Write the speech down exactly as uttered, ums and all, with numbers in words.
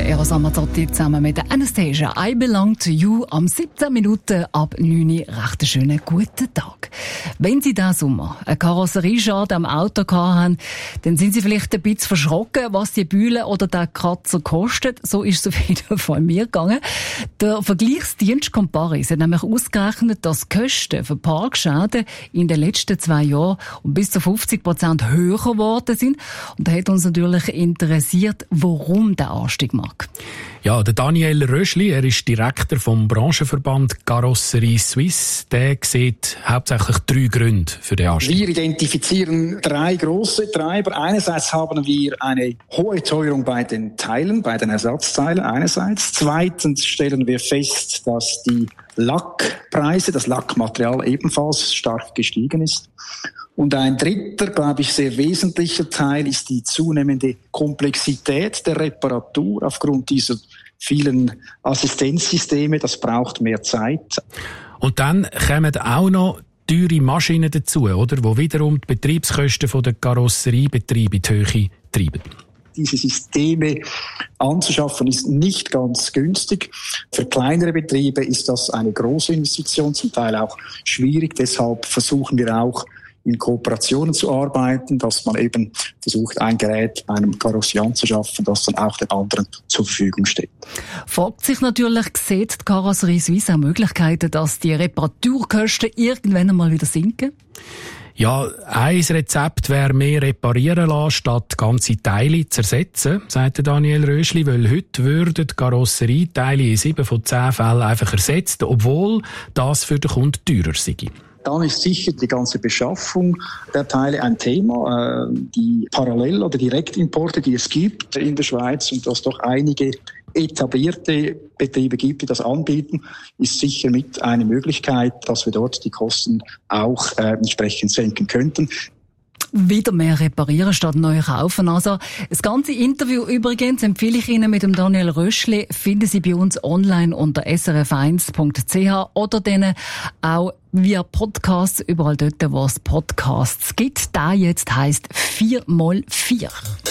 der Eros Ramazzotti zusammen mit der Anastasia. I Belong to You am siebzehn Minuten ab neun Uhr. Recht einen schönen guten Tag. Wenn Sie diesen Sommer einen Karosserieschaden am Auto gehabt haben, dann sind Sie vielleicht ein bisschen verschrocken, was die Bühle oder der Kratzer kostet. So ist es auf jeden Fall mir gegangen. Der Vergleichsdienst Comparis hat nämlich ausgerechnet, dass die Kosten für Parkschäden in den letzten zwei Jahren um bis zu fünfzig Prozent höher geworden sind. Und da hat uns natürlich interessiert, warum der Anstieg mag. Ja, der Daniel Röschli, er ist Direktor vom Branchenverband Karosserie Suisse. Der sieht hauptsächlich drei Gründe für den Anstieg. Wir identifizieren drei große Treiber. Einerseits haben wir eine hohe Teuerung bei den Teilen, bei den Ersatzteilen einerseits. Zweitens stellen wir fest, dass die Lackpreise, das Lackmaterial ebenfalls stark gestiegen ist. Und ein dritter, glaube ich, sehr wesentlicher Teil ist die zunehmende Komplexität der Reparatur aufgrund dieser vielen Assistenzsysteme. Das braucht mehr Zeit. Und dann kommen auch noch teure Maschinen dazu, oder? Wo wiederum die Betriebskosten der Karosseriebetriebe in die Höhe treiben. Diese Systeme anzuschaffen ist nicht ganz günstig. Für kleinere Betriebe ist das eine große Investition, zum Teil auch schwierig. Deshalb versuchen wir auch, in Kooperationen zu arbeiten, dass man eben versucht, ein Gerät einem Karossier anzuschaffen, das dann auch den anderen zur Verfügung steht. Fragt sich natürlich, sieht die Karosserie Suisse auch Möglichkeiten, dass die Reparaturkosten irgendwann einmal wieder sinken? Ja, ein Rezept wäre mehr reparieren lassen, statt ganze Teile zu ersetzen, sagt Daniel Röschli, weil heute würden die Karosserieteile in sieben von zehn Fällen einfach ersetzt, obwohl das für den Kunden teurer sei. Dann ist sicher die ganze Beschaffung der Teile ein Thema. Die Parallel- oder Direktimporte, die es gibt in der Schweiz und dass doch einige etablierte Betriebe gibt, die das anbieten, ist sicher mit eine Möglichkeit, dass wir dort die Kosten auch äh, entsprechend senken könnten. Wieder mehr reparieren statt neu kaufen. Also, das ganze Interview übrigens empfehle ich Ihnen mit dem Daniel Röschli. Finden Sie bei uns online unter s r f eins punkt c h oder dann auch via Podcasts, überall dort, wo es Podcasts gibt. Der jetzt heisst vier mal vier.